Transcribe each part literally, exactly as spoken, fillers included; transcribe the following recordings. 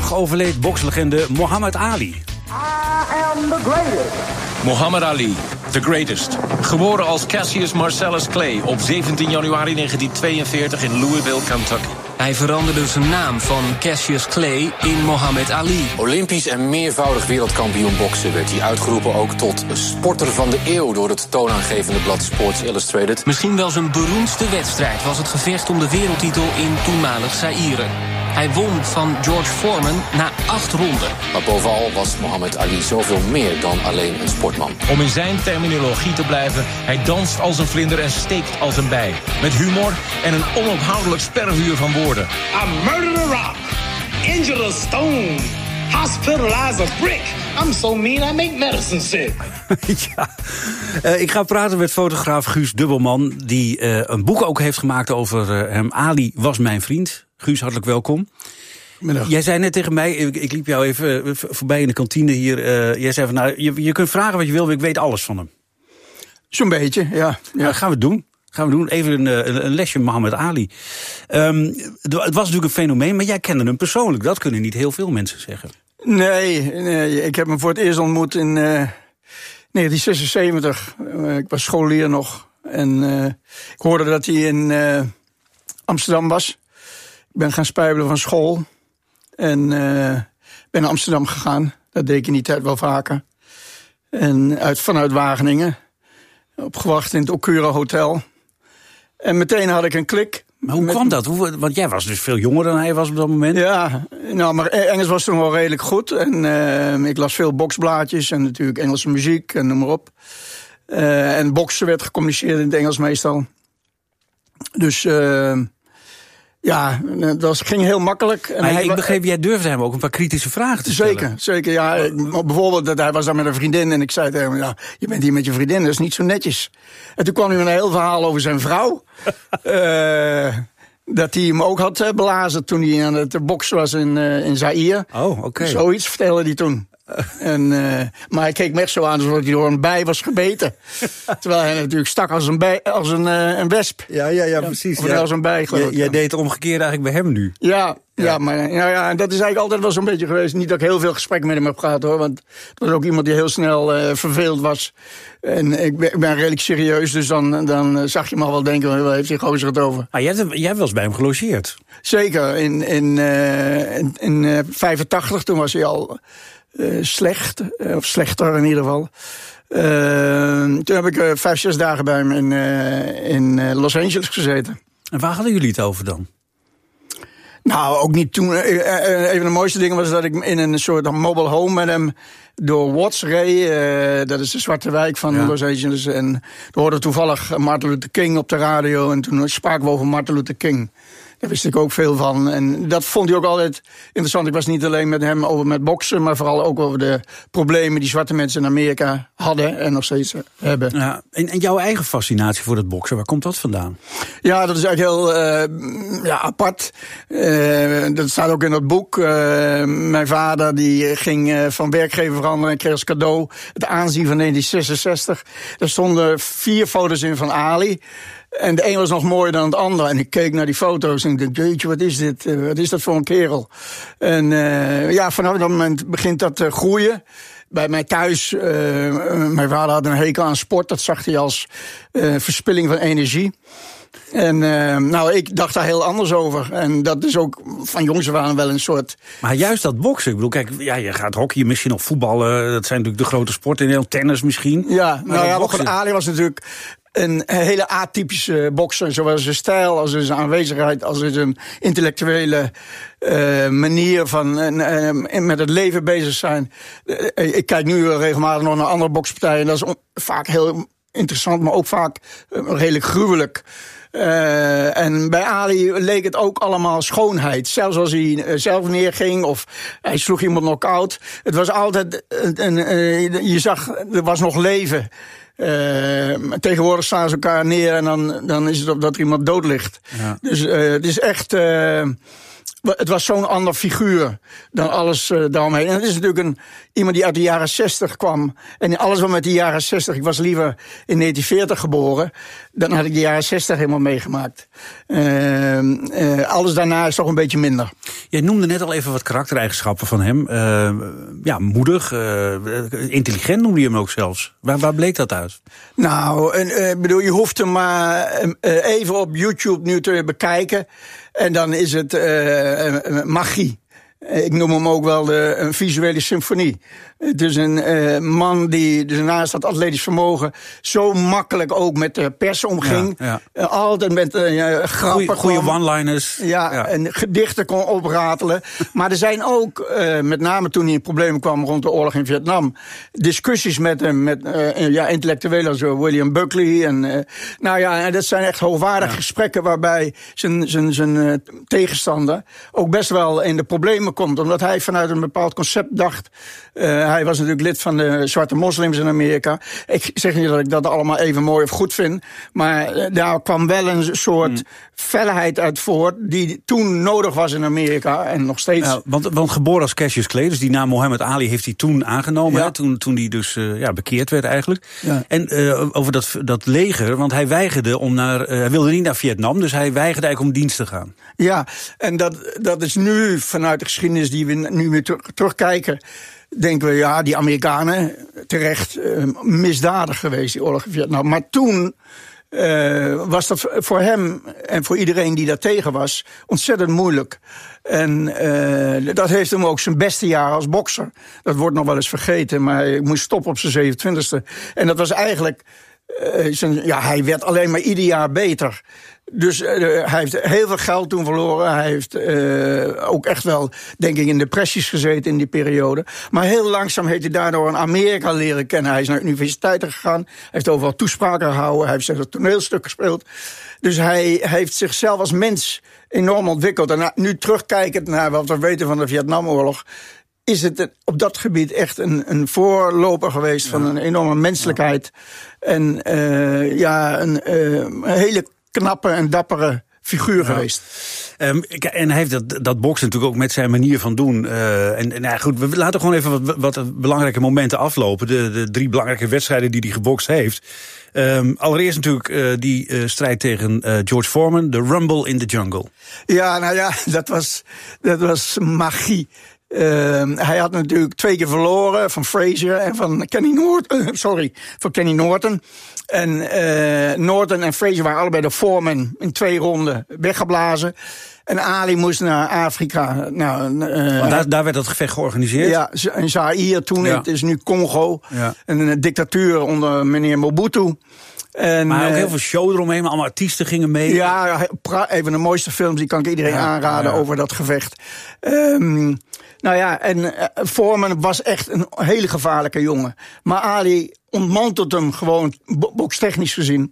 Woensdag overleed bokslegende Muhammad Ali. I am the greatest. Muhammad Ali, the greatest. Geboren als Cassius Marcellus Clay op zeventien januari negentien tweeënveertig in Louisville, Kentucky. Hij veranderde zijn naam van Cassius Clay in Muhammad Ali. Olympisch en meervoudig wereldkampioen boksen werd hij uitgeroepen ook tot sporter van de eeuw door het toonaangevende blad Sports Illustrated. Misschien wel zijn beroemdste wedstrijd was het gevecht om de wereldtitel in toenmalig Zaïre. Hij won van George Foreman na acht ronden. Maar bovenal was Muhammad Ali zoveel meer dan alleen een sportman. Om in zijn terminologie te blijven, hij danst als een vlinder en steekt als een bij. Met humor en een onophoudelijk spervuur van woorden. I murdered a rock, injured a stone, hospitalized a brick. I'm so mean I make medicine sick. ja, uh, ik ga praten met fotograaf Guus Dubbelman, die uh, een boek ook heeft gemaakt over uh, hem. Ali was mijn vriend. Guus, hartelijk welkom. Middag. Jij zei net tegen mij, ik, ik liep jou even uh, voorbij in de kantine hier. Uh, jij zei van, nou, je, je kunt vragen wat je wil, ik weet alles van hem. Zo'n beetje, ja. ja. ja gaan we doen. Gaan we doen. Even een, een, een lesje Muhammad Ali. Um, het was natuurlijk een fenomeen, maar jij kende hem persoonlijk. Dat kunnen niet heel veel mensen zeggen. Nee, nee ik heb hem voor het eerst ontmoet in uh, negentien zesenzeventig. Uh, ik was scholier nog. En uh, ik hoorde dat hij in uh, Amsterdam was. Ik ben gaan spijbelen van school. En uh, ben naar Amsterdam gegaan. Dat deed ik in die tijd wel vaker. En uit, vanuit Wageningen. Opgewacht in het Okura Hotel. En meteen had ik een klik. Maar hoe met... kwam dat? Hoe, want jij was dus veel jonger dan hij was op dat moment. Ja, nou, maar Engels was toen wel redelijk goed. En uh, ik las veel boksblaadjes en natuurlijk Engelse muziek en noem maar op. Uh, en boksen werd gecommuniceerd in het Engels meestal. Dus uh, ja, dat ging heel makkelijk. En maar hij, ik begreep, jij durfde hem ook een paar kritische vragen te stellen. Zeker, zeker. Ja, bijvoorbeeld, dat hij was daar met een vriendin en ik zei tegen hem, ja, je bent hier met je vriendin, dat is niet zo netjes. En toen kwam hij met een heel verhaal over zijn vrouw. uh, dat hij hem ook had belazen toen hij aan het boksen was in, uh, in Zaïre. Oh, oké. Okay. Zoiets vertelde hij toen. En, uh, maar hij keek me echt zo aan alsof hij door een bij was gebeten. Terwijl hij natuurlijk stak als een, bij, als een, uh, een wesp. Ja, ja, ja, precies. Of ja. als een bij, geloof ik. Jij deed het omgekeerd eigenlijk bij hem nu. Ja, ja. ja maar ja, ja, dat is eigenlijk altijd wel zo'n beetje geweest. Niet dat ik heel veel gesprek met hem heb gehad, hoor. Want het was ook iemand die heel snel uh, verveeld was. En ik ben, ik ben redelijk serieus, dus dan, dan zag je me al wel denken, waar heeft die gozer het over? Ah, jij, hebt, jij hebt wel eens bij hem gelogeerd. Zeker, in, in, uh, in, in uh, vijfentachtig, toen was hij al... Uh, slecht, uh, of slechter in ieder geval. Uh, toen heb ik uh, vijf, zes dagen bij hem in, uh, in uh, Los Angeles gezeten. En waar hadden jullie het over dan? Nou, ook niet toen. Uh, uh, een van de mooiste dingen was dat ik in een soort mobile home met hem door Watts reed. Uh, dat is de zwarte wijk van ja. Los Angeles. En we hoorden toevallig Martin Luther King op de radio. En toen spraken we over Martin Luther King. Daar wist ik ook veel van. En dat vond hij ook altijd interessant. Ik was niet alleen met hem over met boksen, maar vooral ook over de problemen die zwarte mensen in Amerika hadden en nog steeds hebben. Ja, en, en jouw eigen fascinatie voor het boksen, waar komt dat vandaan? Ja, dat is eigenlijk heel uh, ja, apart. Uh, dat staat ook in dat boek. Uh, mijn vader die ging uh, van werkgever veranderen en kreeg als cadeau het aanzien van negentien zesenzestig. Er stonden vier foto's in van Ali. En de een was nog mooier dan het ander. En ik keek naar die foto's en ik dacht, jeetje, wat is dit? Uh, wat is dat voor een kerel? En uh, ja, vanaf dat moment begint dat te groeien. Bij mij thuis, uh, mijn vader had een hekel aan sport. Dat zag hij als uh, verspilling van energie. En uh, nou, ik dacht daar heel anders over. En dat is ook van jongs af aan wel een soort... Maar juist dat boksen, ik bedoel, kijk, ja, je gaat hockeyen, misschien nog voetballen. Dat zijn natuurlijk de grote sporten in Nederland, tennis misschien. Ja, maar nou ja, boksen. Ali was natuurlijk een hele atypische bokser. Zowel zijn stijl, als zijn aanwezigheid, als zijn intellectuele uh, manier van uh, met het leven bezig zijn. Uh, ik kijk nu regelmatig nog naar andere bokspartijen. En dat is on- vaak heel interessant, maar ook vaak uh, redelijk gruwelijk. Uh, en bij Ali leek het ook allemaal schoonheid. Zelfs als hij uh, zelf neerging of hij sloeg iemand knock-out. Het was altijd, uh, uh, je zag, er was nog leven. Uh, tegenwoordig staan ze elkaar neer en dan, dan is het op dat er iemand dood ligt. Ja. Dus uh, het is echt... Uh, het was zo'n ander figuur dan alles uh, daaromheen. En het is natuurlijk een, iemand die uit de jaren zestig kwam. En alles wat met de jaren zestig... Ik was liever in negentien veertig geboren. Dan had ik de jaren zestig helemaal meegemaakt. Uh, uh, alles daarna is toch een beetje minder. Jij noemde net al even wat karaktereigenschappen van hem. Uh, ja, moedig, uh, intelligent noemde je hem ook zelfs. Waar, waar bleek dat uit? Nou, uh, uh, bedoel, je hoeft hem maar uh, even op YouTube nu te bekijken. En dan is het uh, uh, magie. Ik noem hem ook wel de, een visuele symfonie. Het is een uh, man die dus naast dat atletisch vermogen zo makkelijk ook met de pers omging. Ja, ja. Uh, altijd met uh, grappen. Goede one-liners. Ja, ja, en gedichten kon opratelen. Maar er zijn ook, uh, met name toen hij in problemen kwam rond de oorlog in Vietnam, discussies met hem, met uh, ja, intellectuelen zoals William Buckley. En, uh, nou ja, dat zijn echt hoogwaardige ja. gesprekken waarbij zijn, zijn, zijn uh, tegenstander ook best wel in de problemen komt. Omdat hij vanuit een bepaald concept dacht. Uh, hij was natuurlijk lid van de zwarte moslims in Amerika. Ik zeg niet dat ik dat allemaal even mooi of goed vind. Maar uh, daar kwam wel een soort mm. felheid uit voort die toen nodig was in Amerika en nog steeds. Ja, want, want geboren als Cassius Clay, dus die naam Mohammed Ali heeft hij toen aangenomen. Ja. Hè, toen, toen hij dus uh, ja, bekeerd werd eigenlijk. Ja. En uh, over dat, dat leger, want hij weigerde om naar, uh, hij wilde niet naar Vietnam, dus hij weigerde eigenlijk om dienst te gaan. Ja, en dat, dat is nu vanuit de geschiedenis die we nu weer ter- terugkijken. Denken we, ja, die Amerikanen, terecht uh, misdadig geweest, die oorlog in Vietnam. Maar toen uh, was dat voor hem en voor iedereen die daar tegen was ontzettend moeilijk. En uh, dat heeft hem ook zijn beste jaar als bokser. Dat wordt nog wel eens vergeten, maar hij moest stoppen op zijn zevenentwintigste. En dat was eigenlijk, uh, zijn, ja, hij werd alleen maar ieder jaar beter. Dus uh, hij heeft heel veel geld toen verloren. Hij heeft uh, ook echt wel, denk ik, in depressies gezeten in die periode. Maar heel langzaam heeft hij daardoor in Amerika leren kennen. Hij is naar universiteiten gegaan. Hij heeft overal toespraken gehouden. Hij heeft zelfs een toneelstuk gespeeld. Dus hij heeft zichzelf als mens enorm ontwikkeld. En nu terugkijkend naar wat we weten van de Vietnamoorlog, is het op dat gebied echt een, een voorloper geweest, ja, van een enorme menselijkheid. Ja. En uh, ja, een, uh, een hele knappe en dappere figuur, ja, geweest. Um, en hij heeft dat, dat boksen natuurlijk ook met zijn manier van doen. Uh, en nou goed, we laten gewoon even wat, wat belangrijke momenten aflopen. De, de drie belangrijke wedstrijden die hij gebokst heeft. Um, allereerst natuurlijk uh, die uh, strijd tegen uh, George Foreman, de Rumble in the Jungle. Ja, nou ja, dat was, dat was magie. Uh, hij had natuurlijk twee keer verloren van Frazier en van Kenny Norton. Uh, sorry, van Kenny Norton. En uh, Norton en Frazier waren allebei de Foreman in twee ronden weggeblazen. En Ali moest naar Afrika. Nou, uh, daar, daar werd dat gevecht georganiseerd? Ja, in Zaïre toen. Ja. Het is nu Congo. Ja. Een dictatuur onder meneer Mobutu. En, maar ook heel veel show eromheen, maar allemaal artiesten gingen mee. Ja, een van de mooiste films, die kan ik iedereen ja, aanraden, ja, over dat gevecht. Um, nou ja, en uh, Foreman was echt een hele gevaarlijke jongen. Maar Ali ontmantelt hem gewoon, bokstechnisch gezien.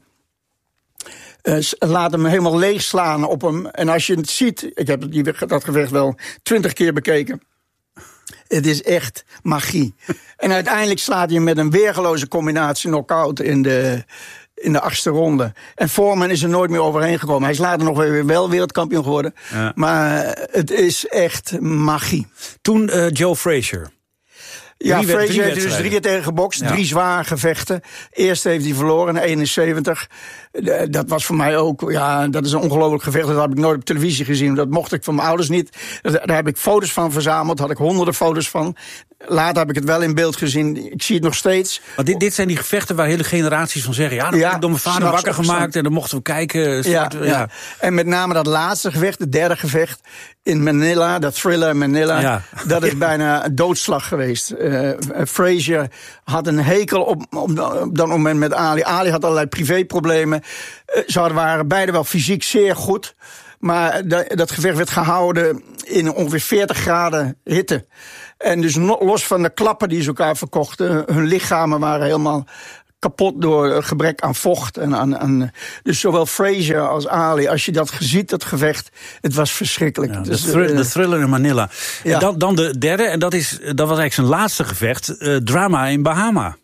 Uh, laat hem helemaal leegslaan op hem. En als je het ziet, ik heb die, dat gevecht wel twintig keer bekeken. Het is echt magie. En uiteindelijk slaat hij hem met een weergeloze combinatie knock-out in de, in de achtste ronde. En Foreman is er nooit meer overheen gekomen. Hij is later nog weer wel wereldkampioen geworden. Ja. Maar het is echt magie. Toen uh, Joe Frazier. Ja, drie, Frazier drie heeft er dus drie keer tegen gebokst. Ja. Drie zware gevechten. Eerst heeft hij verloren in eenenzeventig. Dat was voor mij ook, ja, dat is een ongelooflijk gevecht. Dat heb ik nooit op televisie gezien. Dat mocht ik van mijn ouders niet. Daar heb ik foto's van verzameld. Daar had ik honderden foto's van. Later heb ik het wel in beeld gezien. Ik zie het nog steeds. Maar dit, dit zijn die gevechten waar hele generaties van zeggen, ja, dat ja, heb ik door mijn vader wakker gemaakt en dan mochten we kijken. Ja, ja. ja. En met name dat laatste gevecht, het derde gevecht in Manila, dat thriller Manila, ja, dat is ja, bijna een doodslag geweest. Uh, Frazier had een hekel op, op, op dat moment met Ali. Ali had allerlei privéproblemen. Uh, ze waren beide wel fysiek zeer goed. Maar dat, dat gevecht werd gehouden in ongeveer veertig graden hitte. En dus los van de klappen die ze elkaar verkochten, hun lichamen waren helemaal kapot door gebrek aan vocht. En aan, aan, dus zowel Frazier als Ali, als je dat ziet, dat gevecht, het was verschrikkelijk. Ja, dus, de, thr- de thriller in Manila. Ja. En dan, dan de derde, en dat, is, dat was eigenlijk zijn laatste gevecht, uh, Drama in Bahama.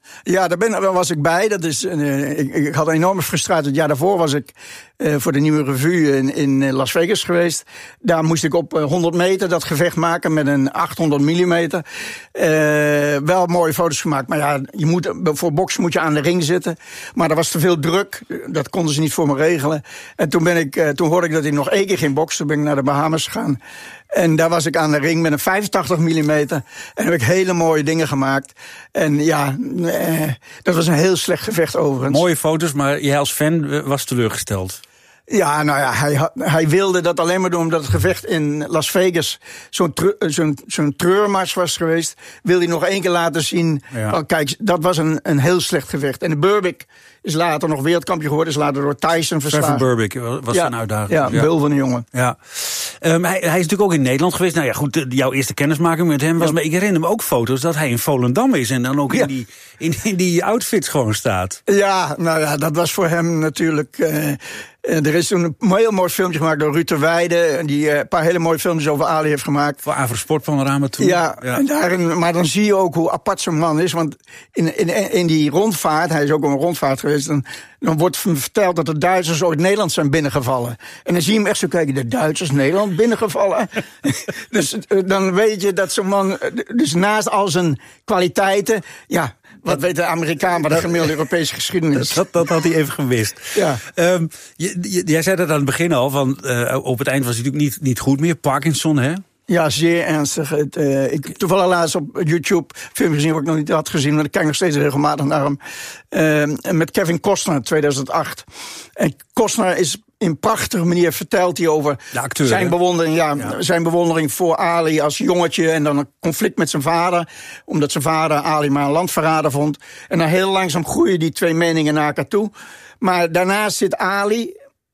Ja, daar, ben, daar was ik bij. Dat is, uh, ik, ik had een enorme frustratie. Het jaar daarvoor was ik uh, voor de Nieuwe Revue in, in Las Vegas geweest. Daar moest ik op uh, honderd meter dat gevecht maken met een achthonderd millimeter. Uh, wel mooie foto's gemaakt. Maar ja, je moet, voor boksen moet je aan de ring zitten. Maar er was te veel druk. Dat konden ze niet voor me regelen. En toen, ben ik, uh, toen hoorde ik dat hij nog één keer ging boksen. Toen ben ik naar de Bahamas gegaan. En daar was ik aan de ring met een vijfentachtig millimeter. En heb ik hele mooie dingen gemaakt. En ja, eh, dat was een heel slecht gevecht overigens. Mooie foto's, maar jij als fan was teleurgesteld. Ja, nou ja, hij, hij wilde dat alleen maar doen omdat het gevecht in Las Vegas zo'n tru, zo'n, zo'n treurmars was geweest. Wilde hij nog één keer laten zien. Ja. Oh, kijk, dat was een, een heel slecht gevecht. En de Berbick is later nog wereldkampioen geworden. Is later door Tyson verslagen. Trevor Berbick was ja, een uitdaging. Ja, een ja. bul van een jongen. Ja. Um, hij, hij is natuurlijk ook in Nederland geweest. Nou ja, goed, de, jouw eerste kennismaking met hem was... Ja. Maar ik herinner me ook foto's dat hij in Volendam is... en dan ook ja. in, die, in, in die outfits gewoon staat. Ja, nou ja, dat was voor hem natuurlijk... Uh, Er is toen een heel mooi filmpje gemaakt door Ruud de Weijden... die een paar hele mooie filmpjes over Ali heeft gemaakt. Voor Avro Panorama toen. Ja, ja. En daarin, maar dan zie je ook hoe apart zo'n man is. Want in, in, in die rondvaart, hij is ook op een rondvaart geweest... Dan, dan wordt verteld dat de Duitsers ooit Nederland zijn binnengevallen. En dan zie je hem echt zo kijken, de Duitsers Nederland binnengevallen. Dus dan weet je dat zo'n man, dus naast al zijn kwaliteiten... ja. Wat weet de Amerikaan van de gemiddelde Europese geschiedenis? Dat, dat had hij even gewist. Ja. Um, j, j, jij zei dat aan het begin al, van uh, op het eind was hij natuurlijk niet, niet goed meer. Parkinson, hè? Ja, zeer ernstig. Het, uh, ik heb toevallig laatst op YouTube film gezien wat ik nog niet had gezien, maar ik kijk nog steeds regelmatig naar hem. Uh, met Kevin Costner, tweeduizend acht. En Costner is in prachtige manier vertelt hij over acteur, zijn bewondering, ja, ja. zijn bewondering voor Ali als jongetje en dan een conflict met zijn vader, omdat zijn vader Ali maar een landverrader vond. En dan heel langzaam groeien die twee meningen naar elkaar toe. Maar daarnaast zit Ali.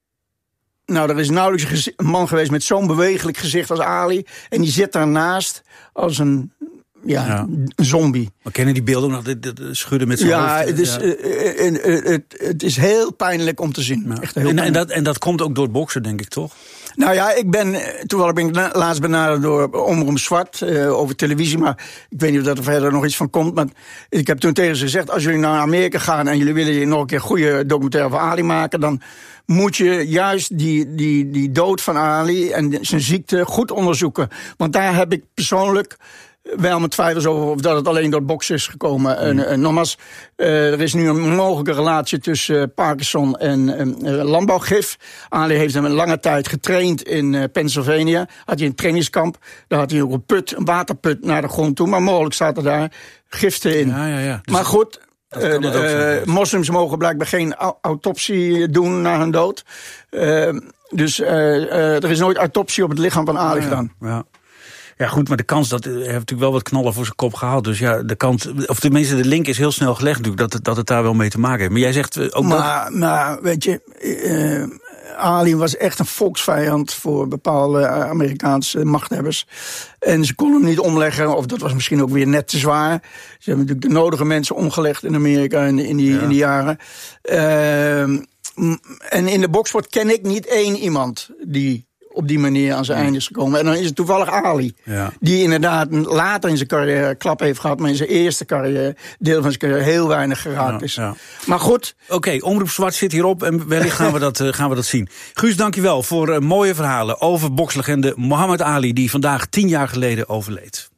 Nou, er is nauwelijks een man geweest met zo'n bewegelijk gezicht als Ali. En die zit daarnaast als een, ja, ja. een zombie. We kennen die beelden nog, de, de, de schudden met zijn ja, hoofd. Het is, ja, uh, uh, uh, het, het is heel pijnlijk om te zien. Ja. Echt heel en, en, dat, en dat komt ook door het boksen, denk ik, toch? Nou ja, ik ben, toevallig ben ik laatst benaderd door Omroep Zwart uh, over televisie, maar ik weet niet of dat er verder nog iets van komt. Maar ik heb toen tegen ze gezegd, als jullie naar Amerika gaan en jullie willen nog een keer een goede documentaire van Ali maken, dan moet je juist die, die, die dood van Ali en zijn ziekte goed onderzoeken. Want daar heb ik persoonlijk wel mijn twijfels over of dat het alleen door het boksen is gekomen. Mm. En, en nogmaals, uh, er is nu een mogelijke relatie tussen uh, Parkinson en uh, landbouwgif. Ali heeft hem een lange tijd getraind in uh, Pennsylvania. Had hij een trainingskamp. Daar had hij ook een put, een waterput naar de grond toe. Maar mogelijk zaten daar giften in. Ja, ja, ja. Dus maar goed, uh, uh, moslims mogen blijkbaar geen autopsie doen na hun dood. Uh, dus uh, uh, er is nooit autopsie op het lichaam van Ali ja, gedaan. Ja. Ja, goed, maar de kans, dat hij heeft natuurlijk wel wat knallen voor zijn kop gehaald. Dus ja, de kans, of tenminste de link is heel snel gelegd natuurlijk, dat het, dat het daar wel mee te maken heeft. Maar jij zegt ook maar, dat... Maar, weet je, uh, Ali was echt een volksvijand voor bepaalde Amerikaanse machthebbers. En ze konden hem niet omleggen, of dat was misschien ook weer net te zwaar. Ze hebben natuurlijk de nodige mensen omgelegd in Amerika in, in, die, ja. in die jaren. Uh, en in de boksport ken ik niet één iemand die op die manier aan zijn einde is gekomen. En dan is het toevallig Ali. Ja. Die inderdaad later in zijn carrière klap heeft gehad, maar in zijn eerste carrière, deel van zijn carrière, heel weinig geraakt is. Ja, ja. Maar goed. Oké, okay, Omroep Zwart zit hierop en wellicht gaan we dat, uh, gaan we dat zien. Guus, dankjewel voor uh, mooie verhalen over bokslegende Muhammad Ali, die vandaag tien jaar geleden overleed.